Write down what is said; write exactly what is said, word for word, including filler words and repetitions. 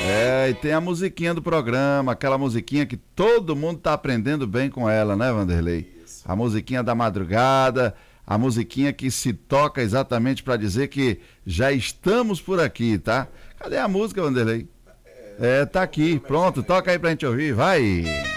É, e tem a musiquinha do programa, aquela musiquinha que todo mundo tá aprendendo bem com ela, né, Vanderlei? Isso. A musiquinha da madrugada, a musiquinha que se toca exatamente para dizer que já estamos por aqui, tá? Cadê a música, Vanderlei? É, tá aqui, pronto, toca aí pra gente ouvir, vai!